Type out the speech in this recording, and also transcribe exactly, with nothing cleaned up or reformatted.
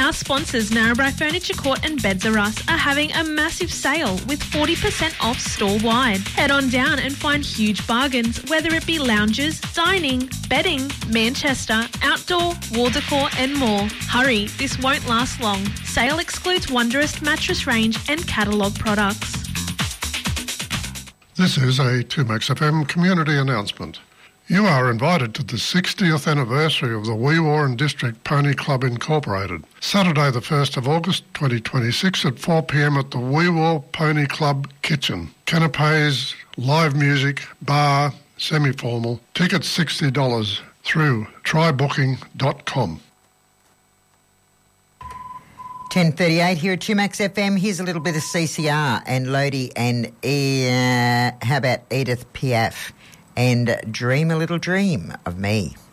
Our sponsors, Narrabri Furniture Court and Beds R Us, are having a massive sale with forty percent off store-wide. Head on down and find huge bargains, whether it be lounges, dining, bedding, Manchester, outdoor, wall decor and more. Hurry, this won't last long. Sale excludes Wonderist mattress range and catalogue products. This is a two Max F M community announcement. You are invited to the sixtieth anniversary of the Wee Warren District Pony Club Incorporated, Saturday the first of August twenty twenty-six at four p m at the Wee War Pony Club Kitchen. Canapes, live music, bar, semi-formal. Tickets sixty dollars through try booking dot com. ten thirty-eight here at two Max F M. Here's a little bit of C C R and Lodi and uh, how about Edith Piaf and Dream a Little Dream of Me.